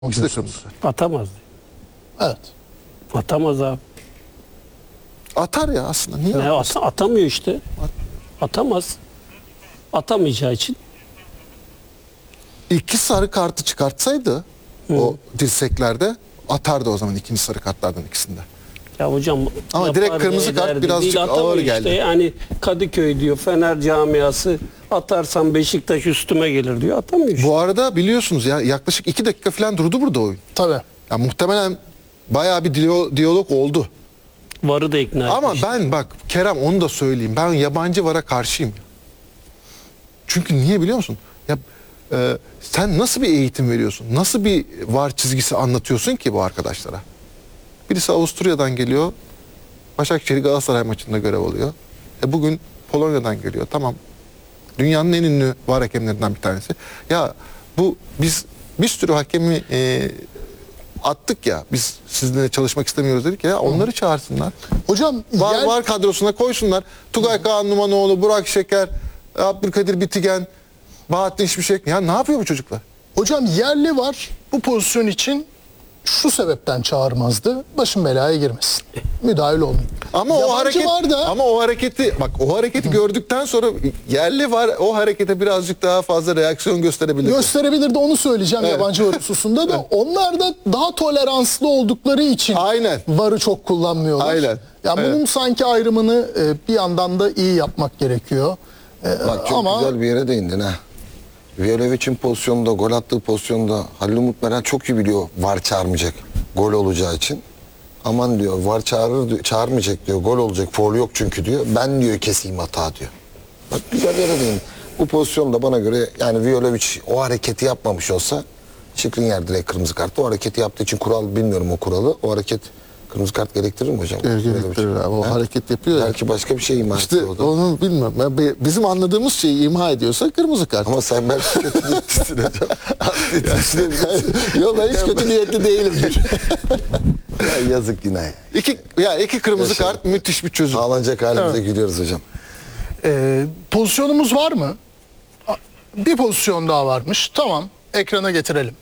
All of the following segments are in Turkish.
İkisi de kırmızı. Atamaz. Evet. Atamaz abi. Atar ya aslında. Niye Ne atmasın? atamıyor işte. Atamaz. Atamayacağı için. İki sarı kartı çıkartsaydı o dirseklerde atardı o zaman ikinci sarı kartlardan ikisinde. Ya hocam Ama direkt yapardı, kırmızı kart ederdi. birazcık Değil, atamıyor ağır işte. geldi. Yani Kadıköy diyor, Fener camiası, atarsam Beşiktaş üstüme gelir diyor. Atamıyor işte. Bu arada biliyorsunuz ya yaklaşık 2 dakika falan durdu burada oyun. Tabii. Ya muhtemelen bayağı bir diyalog oldu. Varı da ikna Ama etmiş. ben bak Kerem onu da söyleyeyim. Ben yabancı VAR'a karşıyım. Çünkü niye biliyor musun? Ya sen nasıl bir eğitim veriyorsun? Nasıl bir VAR çizgisi anlatıyorsun ki bu arkadaşlara? Birisi Avusturya'dan geliyor. Başakşehir Galatasaray maçında görev alıyor. Bugün Polonya'dan geliyor. Tamam. Dünyanın en ünlü VAR hakemlerinden bir tanesi. Ya bu biz bir sürü hakemi attık ya. Biz sizinle çalışmak istemiyoruz dedik ya. Onları çağırsınlar. Hocam VAR kadrosuna koysunlar. Tugay Kağan Numanoğlu, Burak Şeker, Abdülkadir Bitigen, Bahattin Şimşek. Ya ne yapıyor bu çocuklar? hocam yerli var bu pozisyon için şu sebepten çağırmazdı. Başın belaya girmesin. Müdahil olmayın. Ama Yabancı var da o hareketi gördükten sonra yerli var o harekete birazcık daha fazla reaksiyon gösterebilir. gösterebilirdi, onu söyleyeceğim Evet. yabancı var hususunda da. Onlar da daha toleranslı oldukları için Aynen. VAR'ı çok kullanmıyorlar. Aynen. Ya bunun Evet. sanki ayrımını bir yandan da iyi yapmak gerekiyor. Bak çok Ama güzel bir yere değindin ha. Violevic'in pozisyonunda, gol attığı pozisyonda Halil Umut Meral çok iyi biliyor VAR çağırmayacak gol olacağı için. Aman diyor VAR çağırmayacak diyor, gol olacak, faul yok çünkü diyor. Ben diyor keseyim hata diyor. Bak güzel yere değindin. Bu pozisyonda bana göre yani Violovic o hareketi yapmamış olsa Skriniar direkt kırmızı kartı. O hareketi yaptığı için kural bilmiyorum o kuralı. O hareket kırmızı kart gerektirir mi hocam? Gerektirir abi. O Ha? hareket yapıyor ya. Belki başka bir şey ima İşte etti o da. onu bilmiyorum. Bizim anladığımız şeyi imha ediyorsa kırmızı kart. Ama sen belki kötü niyetlisin hocam. Yok ben hiç kötü niyetli değilimdir. Ya yazık günah. iki kırmızı Yaşa. kart müthiş bir çözüm. Ağlanacak halimize gülüyoruz hocam. pozisyonumuz var mı? Bir pozisyon daha varmış. Tamam, ekrana getirelim.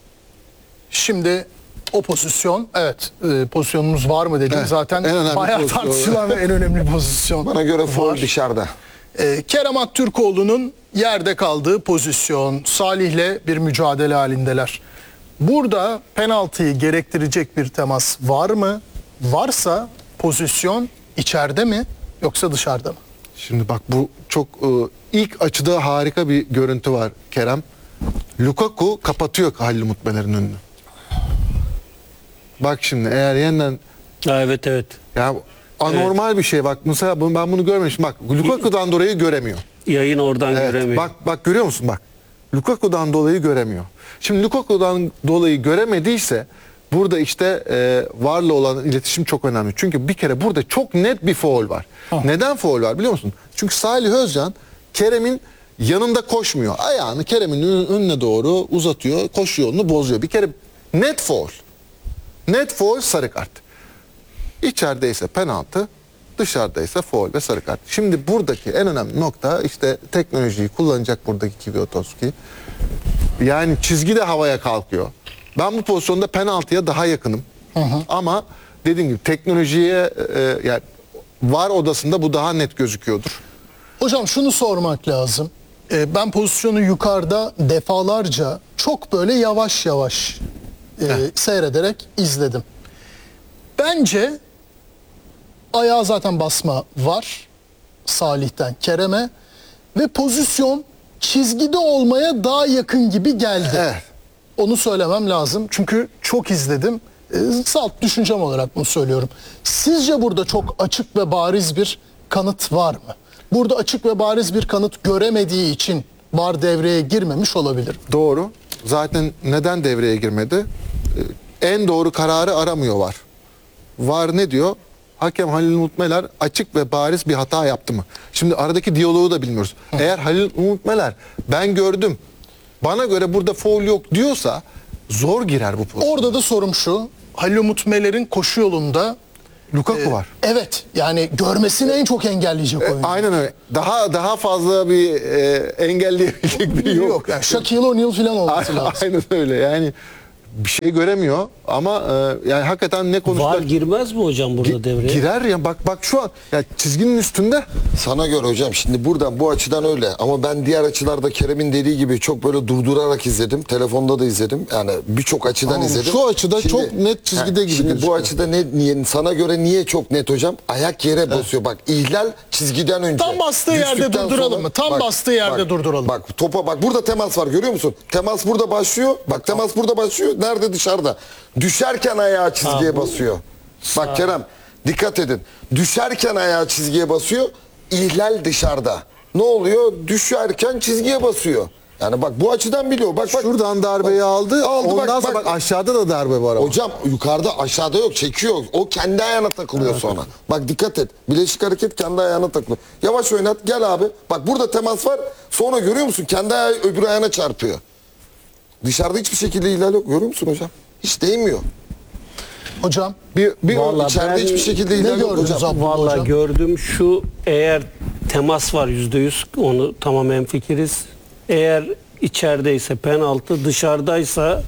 Şimdi o pozisyon, evet, pozisyonumuz var mı dedim. Evet, Zaten en önemli bayağı pozisyon. tartışılan ve en önemli pozisyon. Bana göre faul var. dışarıda. Kerem Aktürkoğlu'nun yerde kaldığı pozisyon. Salih'le bir mücadele halindeler. Burada penaltıyı gerektirecek bir temas var mı? Varsa pozisyon içeride mi yoksa dışarıda mı? Şimdi bak bu çok ilk açıda harika bir görüntü var Kerem. Lukaku kapatıyor Halil Umut Meler'in önünü. Bak şimdi eğer yeniden Ha, evet. ya anormal bir şey bak mesela ben bunu görmemişim. Bak Lukaku'dan dolayı göremiyor. Yayın oradan Evet, göremiyor. bak görüyor musun bak. Lukaku'dan dolayı göremiyor. Şimdi Lukaku'dan dolayı göremediyse burada işte VAR'la olan iletişim çok önemli. Çünkü bir kere burada çok net bir faul var. Neden faul var biliyor musun? Çünkü Salih Özcan Kerem'in yanında koşmuyor. Ayağını Kerem'in önüne doğru uzatıyor. Koşu yolunu bozuyor. Bir kere net faul. Net faul, sarı kart. İçerideyse penaltı, dışarıdaysa faul ve sarı kart. Şimdi buradaki en önemli nokta işte teknolojiyi kullanacak buradaki Kwiatkowski. Yani çizgi de havaya kalkıyor. Ben bu pozisyonda penaltıya daha yakınım. Ama dediğim gibi teknolojiye yani VAR odasında bu daha net gözüküyordur. Hocam şunu sormak lazım. Ben pozisyonu yukarıda defalarca çok böyle yavaş yavaş seyrederek izledim. Bence ayağa zaten basma var Salih'ten Kerem'e ve pozisyon çizgide olmaya daha yakın gibi geldi. Evet. Onu söylemem lazım çünkü çok izledim. Salt düşüncem olarak bunu söylüyorum. Sizce burada çok açık ve bariz bir kanıt var mı? Burada açık ve bariz bir kanıt göremediği için VAR devreye girmemiş olabilir. Doğru. Zaten neden devreye girmedi? En doğru kararı aramıyor VAR. VAR ne diyor? Hakem Halil Umut Meler açık ve bariz bir hata yaptı mı? Şimdi aradaki diyaloğu da bilmiyoruz. Eğer Halil Umut Meler ben gördüm, bana göre burada faul yok diyorsa zor girer bu pozisyon. Orada da sorum şu. Halil Umut Meler'in koşu yolunda Lukaku var. evet yani görmesini en çok engelleyecek oyuncu. Aynen öyle. Daha fazla bir engelleyebilecek biri yok. Yok yani Shaquille O'Neal falan olması lazım. Aynen öyle. Yani bir şey göremiyor ama yani hakikaten ne konuştular? VAR girmez mi hocam burada devreye? Girer ya, bak şu an ya çizginin üstünde. Sana göre hocam şimdi buradan bu açıdan öyle ama ben diğer açılarda Kerem'in dediği gibi çok böyle durdurarak izledim. Telefonda da izledim. Yani birçok açıdan Ama izledim. şu açıda çok net çizgide gibi Şimdi bu gözüküyor. açıda niye, sana göre niye çok net hocam? Ayak yere basıyor. Bak ihlal çizgiden önce. Tam bastığı yerde Düştükten durduralım sonra- mı? Tam bastığı yerde durduralım. Bak topa bak, burada temas var, görüyor musun? Temas burada başlıyor. Bak temas burada başlıyor. Nerede? Dışarıda. Düşerken ayağı çizgiye basıyor. Bak Kerem dikkat edin. Düşerken ayağı çizgiye basıyor. İhlal dışarıda. Ne oluyor? Düşerken çizgiye basıyor. Yani bak bu açıdan biliyor. Bak Şuradan darbeyi aldı. Ondan bak, sonra bak. bak aşağıda da darbe var ama. Hocam yukarıda aşağıda yok, çekiyor. O kendi ayağına takılıyor sonra. Bak dikkat et. Bileşik hareket kendi ayağına takılıyor. Yavaş oynat, gel abi. Bak burada temas var. Sonra görüyor musun? Kendi ayağı öbür ayağına çarpıyor. Dışarıda hiçbir şekilde ihlal yok. Görüyor musun hocam? Hiç değmiyor. Hocam Vallahi İçeride ben hiçbir şekilde ihlal yok gördünüz hocam. Abdullah Vallahi hocam? gördüm şu, eğer temas var %100, onu tamam hemfikiriz. Eğer içerideyse penaltı, dışarıdaysa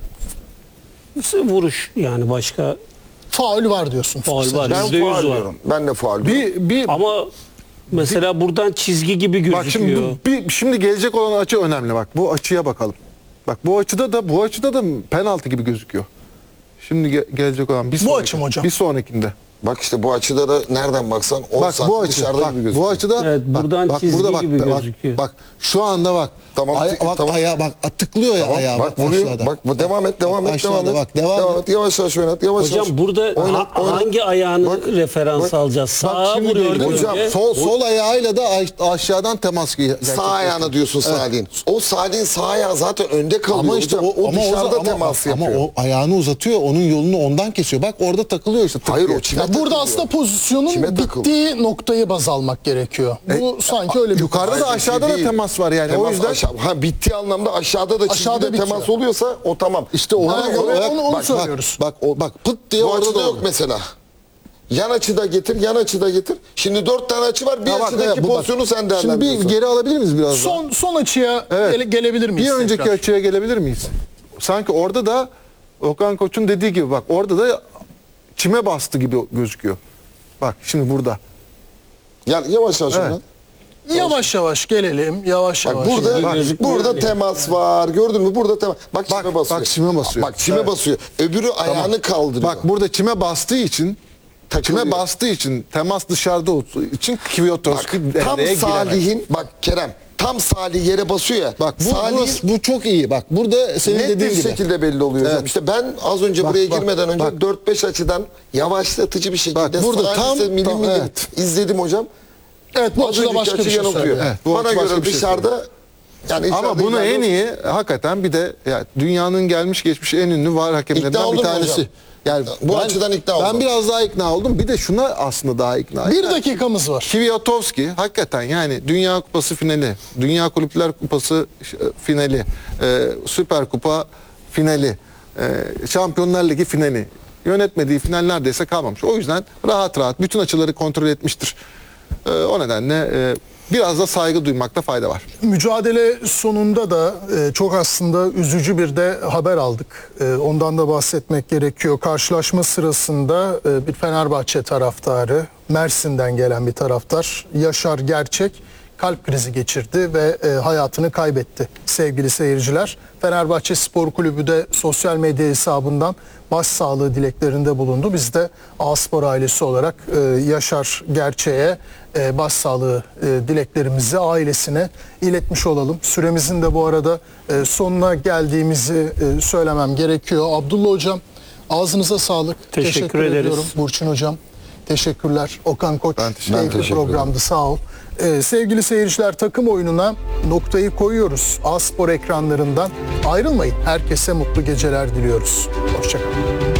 vuruş, yani başka faul var diyorsun. faul var, Ben %100 faul var. diyorum. Ben de faul diyorum. bir Ama mesela buradan çizgi gibi bak şimdi gözüküyor. şimdi gelecek olan açı önemli, bak. Bu açıya bakalım. Bak bu açıda da penaltı gibi gözüküyor. Şimdi gelecek olan bir sonraki, açı mı hocam? Bir sonrakinde. Bak işte bu açıda da nereden baksan 10 Bak bu santim açı, dışarıda bak, gibi gözüküyor. bu açıda Evet, buradan çizgi gibi bak, gözüküyor. Bak şu anda bak. Tamam, Bak tamam. ayağa bak, tıklıyor ya Tamam, ayağa, bak bak vuruyor. aşağıda. Bak bu devam et, devam et, Aşağıda devam et. bak, devam et. Yavaş yavaş oynat, yavaş yavaş. Hocam burada Oynat, oynat. hangi ayağını Bak, referans bak. alacağız? Sağa şimdi vuruyor gördün mü? hocam, önce. Sol ayağıyla da aşağıdan temas gerçekleşiyor. Sağ ayağına diyorsun Salih'in. O Salih'in sağ ayağı zaten önde kalıyor Ama işte hocam. O dışarıda temas ama yapıyor. o ayağını uzatıyor, onun yolunu ondan kesiyor. Bak orada takılıyor işte. Hayır, tıklıyor. o çime Ya burada takılıyor. aslında pozisyonun Kime takıldı? bittiği noktayı baz almak gerekiyor. Bu sanki öyle bir yukarıda da Hayır, aşağıda da değil. temas var yani. Temas O yüzden bittiği anlamda aşağıda da Aşağıda çizgide bitiyor. temas oluyorsa o tamam. işte Ha, onu söylüyoruz. Bak pıt diye Bu orada açıda da yok mesela. Yan açıda getir, yan açıda getir. Şimdi 4 tane açı var. Bir Ha, bak, açıdaki evet, bu bak. pozisyonu sen Şimdi değerlendiriyorsun. bir geri alabilir miyiz biraz daha? Son açıya Evet. gelebilir miyiz? Bir önceki tekrar? açıya gelebilir miyiz? Sanki orada da Okan Koç'un dediği gibi, bak orada da çime bastı gibi gözüküyor. Bak şimdi burada. Yavaş yavaş Evet. oynat. Yavaş yavaş gelelim. Yavaş Bak yavaş. burada gözükmüyor burada yani. temas var. Gördün mü? Burada temas. Bak çime basıyor. bak çime basıyor. Bak çime basıyor. Öbürü ayağını kaldırıyor. Bak burada çime bastığı için Takılıyor. çime bastığı için, temas dışarıda olduğu için Kwiatkowski Bak, tam devreye giremez. Salih'in bak Kerem tam Salih yere basıyor ya. Bak Salih bu çok iyi. Bak burada senin net dediğin bir gibi. şekilde belli oluyor hocam. Evet. İşte ben az önce Bak, buraya bak, girmeden önce bak. 4-5 açıdan yavaşlatıcı bir şekilde Bak, burada Salih'e tam- milim tam, milim evet. izledim hocam. Evet bu Az açıda önceki başka bir açı şey yanıltıyor. söylüyor. Evet, bu Bana açı başka göre bir şey dışarıda yani Ama dışarıda bunu ileride- en iyi hakikaten bir de yani dünyanın gelmiş geçmiş en ünlü VAR İkna hakemlerinden oldun bir mu tanesi. hocam? Yani Bu açıdan ikna oldum. Ben biraz daha ikna oldum. Bir de şuna aslında daha ikna. Bir dakikamız var. Kwiatkowski hakikaten yani Dünya Kupası finali, Dünya Kulüpler Kupası finali, Süper Kupa finali, Şampiyonlar Ligi finali, yönetmediği final neredeyse kalmamış. O yüzden rahat rahat bütün açıları kontrol etmiştir. O nedenle biraz da saygı duymakta fayda var. Mücadele sonunda da çok aslında üzücü bir de haber aldık. Ondan da bahsetmek gerekiyor. Karşılaşma sırasında bir Fenerbahçe taraftarı, Mersin'den gelen bir taraftar, Yaşar Gerçek kalp krizi geçirdi ve hayatını kaybetti sevgili seyirciler. Fenerbahçe Spor Kulübü de sosyal medya hesabından başsağlığı dileklerinde bulundu. Biz de A-Spor ailesi olarak Yaşar Gerçek'e başsağlığı dileklerimizi ailesine iletmiş olalım. Süremizin de bu arada sonuna geldiğimizi söylemem gerekiyor. Abdullah Hocam ağzınıza sağlık. Teşekkür ederiz. ediyorum. Burçin Hocam teşekkürler. Okan Koç Ben teşekkür keyifli ederim. programdı, sağ ol. Sevgili seyirciler, takım oyununa noktayı koyuyoruz. A-Spor ekranlarından ayrılmayın. Herkese mutlu geceler diliyoruz. Hoşçakalın.